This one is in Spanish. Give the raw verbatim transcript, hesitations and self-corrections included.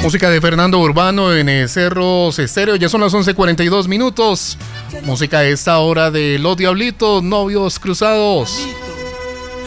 Música de Fernando Urbano en eh, Cerros Estéreo. Ya son las once cuarenta y dos minutos. Música a esta hora de Los Diablitos, Novios Cruzados.